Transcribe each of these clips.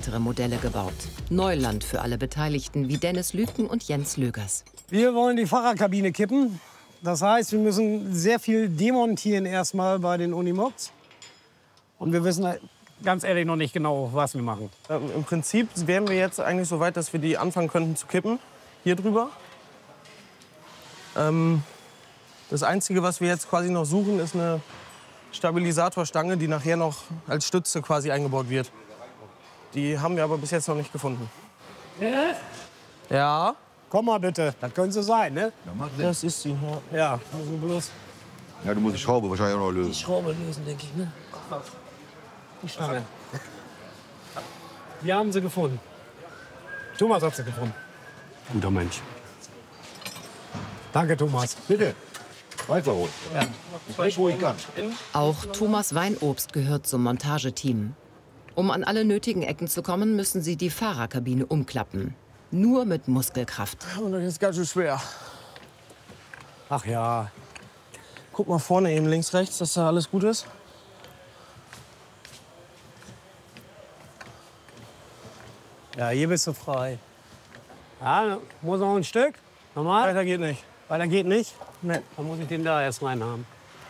weitere Modelle gebaut. Neuland für alle Beteiligten wie Dennis Lüken und Jens Lögers. Wir wollen die Fahrerkabine kippen. Das heißt, wir müssen sehr viel demontieren erstmal bei den Unimogs. Und wir wissen ganz ehrlich noch nicht genau, was wir machen. Im Prinzip wären wir jetzt eigentlich so weit, dass wir die anfangen könnten zu kippen. Hier drüber. Das Einzige, was wir jetzt quasi noch suchen, ist eine Stabilisatorstange, die nachher noch als Stütze quasi eingebaut wird. Die haben wir aber bis jetzt noch nicht gefunden. Ja? Komm mal bitte, das könnte so sein, ne? Das ist sie, ja. Ja, also bloß Ja, du musst die Schraube wahrscheinlich auch noch lösen. Die Schraube lösen, denke ich, ne? die Stange. Wir haben sie gefunden. Thomas hat sie gefunden. Guter Mensch. Danke, Thomas. Bitte. Weiterholen. Ja. Ich weiß, wo ich kann. Auch Thomas Weinobst gehört zum Montageteam. Um an alle nötigen Ecken zu kommen, müssen sie die Fahrerkabine umklappen. Nur mit Muskelkraft. Und das ist ganz schön schwer. Ach ja. Guck mal vorne eben links, rechts, dass da alles gut ist. Ja, hier bist du frei. Ja, muss noch ein Stück. Normal. Weiter geht nicht. Weiter geht nicht. Nee. Dann muss ich den da erst rein haben.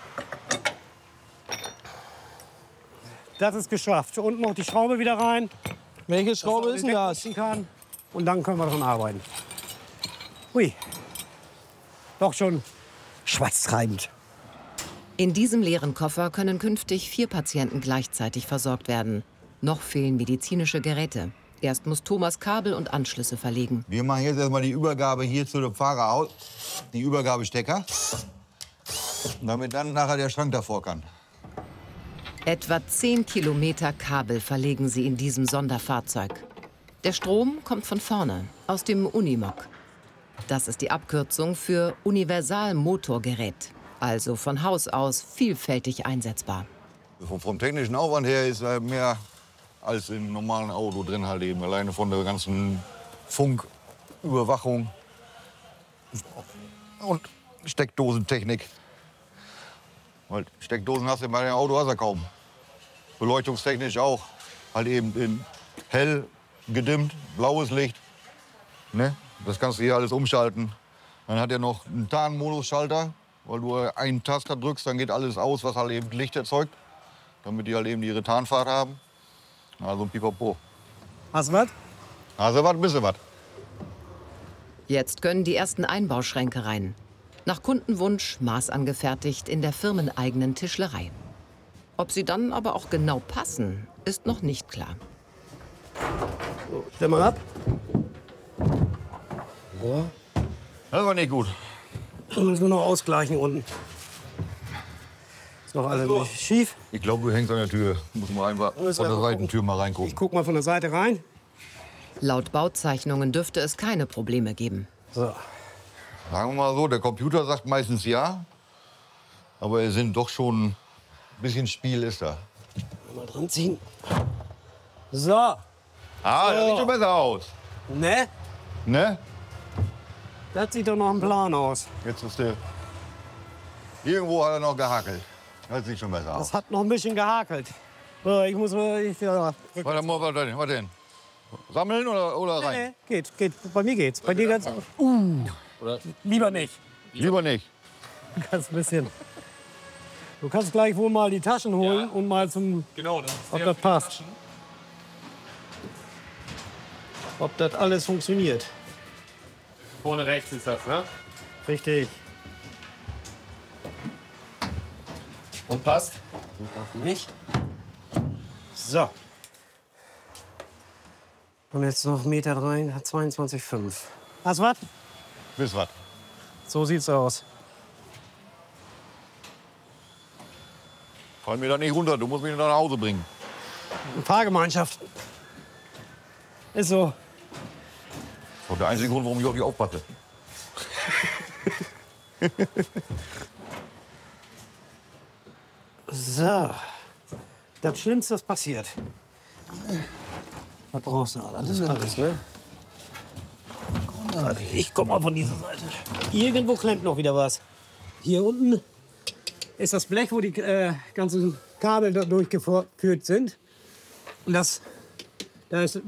Das ist geschafft. Unten noch die Schraube wieder rein. Welche Schraube ist denn das? Kann. Und dann können wir dran arbeiten. Hui. Doch schon schweißtreibend. In diesem leeren Koffer können künftig 4 Patienten gleichzeitig versorgt werden. Noch fehlen medizinische Geräte. Erst muss Thomas Kabel und Anschlüsse verlegen. Wir machen jetzt erstmal die Übergabe hier zu dem Fahrer aus. Die Übergabestecker. Damit dann nachher der Schrank davor kann. Etwa 10 Kilometer Kabel verlegen sie in diesem Sonderfahrzeug. Der Strom kommt von vorne, aus dem Unimog. Das ist die Abkürzung für Universalmotorgerät. Also von Haus aus vielfältig einsetzbar. Vom technischen Aufwand her ist mehr als im normalen Auto drin halt eben. Alleine von der ganzen Funküberwachung und Steckdosentechnik. Weil Steckdosen hast du bei dem Auto kaum. Beleuchtungstechnisch auch. Halt eben in hell, gedimmt, blaues Licht. Ne? Das kannst du hier alles umschalten. Dann hat er noch einen Tarnmodusschalter, weil du einen Taster drückst, dann geht alles aus, was halt eben Licht erzeugt. Damit die halt eben ihre Tarnfahrt haben. Also ein Pipapo. Hast du was? Also was, bisschen was. Jetzt können die ersten Einbauschränke rein. Nach Kundenwunsch maßangefertigt in der firmeneigenen Tischlerei. Ob sie dann aber auch genau passen, ist noch nicht klar. Stell mal ab. Das war nicht gut. Und müssen wir noch ausgleichen unten. Ist noch alles nicht schief. Ich glaube, du hängst an der Tür. Muss mal einfach von der Seitentür mal reingucken. Ich guck mal von der Seite rein. Laut Bauzeichnungen dürfte es keine Probleme geben. So. Sagen wir mal so, der Computer sagt meistens ja. Aber es sind doch schon ein bisschen Spiel ist da. Mal dran ziehen. So. Das sieht schon besser aus. Ne? Ne? Das sieht doch noch ein Plan aus. Jetzt ist der. Irgendwo hat er noch gehakelt. Das sieht schon besser aus. Das hat noch ein bisschen gehakelt. So, ich muss mal. Warte mal, was denn? Sammeln oder rein? Nee, geht. Bei mir geht's. Bei dir ganz. Lieber nicht. Lieber nicht. Ganz ein bisschen. Du kannst gleich wohl mal die Taschen holen und mal zum. Genau, ob das passt. Ob das alles funktioniert. Vorne rechts ist das, ne? Richtig. Und passt? Nicht? So. Und jetzt noch 1 Meter rein, hat 22,5. Hast du was? Wisst was? So sieht's aus. Fall mir da nicht runter, du musst mich nach Hause bringen. Fahrgemeinschaft. Ist so. Das ist der einzige Grund, warum ich auf dich aufpasse. So. Das Schlimmste ist passiert. Was brauchst du? Alles, ne? Ich komm mal von dieser Seite. Irgendwo klemmt noch wieder was. Hier unten ist das Blech, wo die ganzen Kabel da durchgeführt sind. Und da ist